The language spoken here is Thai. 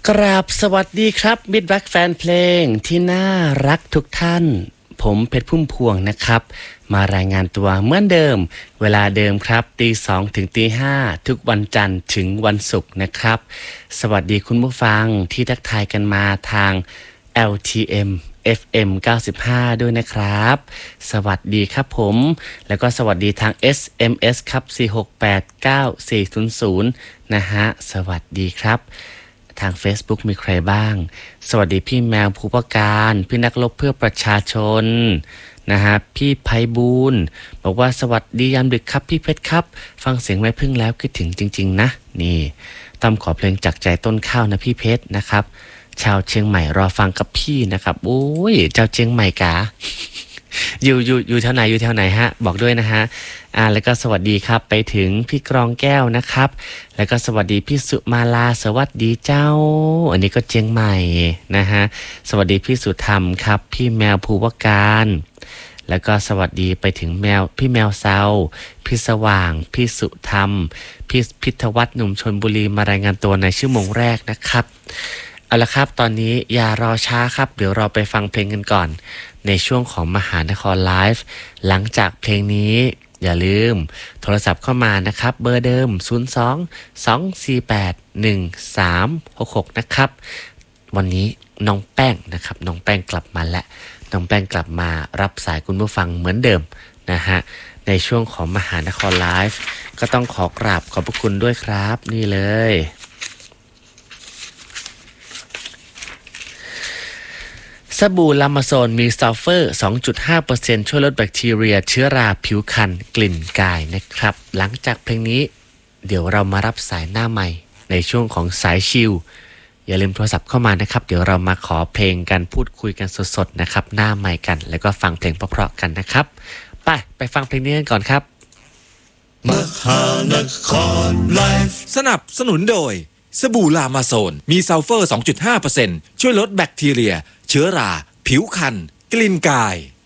กราบสวัสดีครับมิตรรักแฟนเพลงที่น่ารักทุกท่านผมเพชรพุ่มพวงนะครับมารายงานตัวเหมือนเดิมเวลาเดิมครับ2 ถึง 5ทุกวันจันทร์ถึงวันศุกร์นะครับสวัสดีคุณผู้ฟังที่ทักทายกันมาทาง LTM FM 95ด้วยนะครับสวัสดีครับผมแล้วก็สวัสดีทาง SMS ครับ4689400นะฮะสวัสดีครับทาง Facebook มีใครบ้างสวัสดีพี่แมวภูปการพี่นักรบเพื่อประชาชนนะฮะพี่ไพบูลย์บอกว่าสวัสดียามดึกครับพี่เพชรครับฟังเสียงแม่พึ่งแล้วคิดถึงจริงๆนะนี่ต้องขอเพลงจากใจต้นข้าวนะพี่เพชรนะครับชาวเชียงใหม่รอฟังกับพี่นะครับโอ้ยเจ้าเชียงใหม่กะ อยู่แถวไหนฮะบอกด้วยนะฮะแล้วก็สวัสดีครับไปถึงพี่กรองแก้วนะครับแล้วก็สวัสดีพี่สุมาลาสวัสดีเจ้าอันนี้ก็เชียงใหม่นะฮะสวัสดีพี่สุธรรมครับพี่แมวภูวการแล้วก็สวัสดีไปถึงพี่แมวเซาพี่สว่างพี่สุธรรมพี่พิทวัฒน์หนุ่มชลบุรีมารายงานตัวในชั่วโมงแรกนะครับเอาละครับตอนนี้อย่ารอช้าครับเดี๋ยวเราไปฟังเพลงกันก่อนในช่วงของมหานครไลฟ์หลังจากเพลงนี้อย่าลืมโทรศัพท์เข้ามานะครับเบอร์เดิม02-248-1366นะครับวันนี้น้องแป้งนะครับน้องแป้งกลับมาแล้วน้องแป้งกลับมารับสายคุณผู้ฟังเหมือนเดิมนะฮะในช่วงของมหานครไลฟ์ก็ต้องขอกราบขอบพระคุณด้วยครับนี่เลยสบู่ลามาโซนมีซัลเฟอร์ 2.5% ช่วยลดแบคทีเรียเชื้อราผิวคันกลิ่นกายนะครับหลังจากเพลงนี้เดี๋ยวเรามารับสายหน้าใหม่ในช่วงของสายชิลอย่าลืมโทรศัพท์เข้ามานะครับเดี๋ยวเรามาขอเพลงกันพูดคุยกันสดๆนะครับหน้าใหม่กันแล้วก็ฟังเพลงเพราะๆกันนะครับไปฟังเพลงนี้กันก่อนครับมหานครไลฟ์สนับสนุนโดยสบู่ลามาโซนมีซัลเฟอร์ 2.5% ช่วยลดแบคทีเรียเชื้อราผิวคันกลิ่นกาย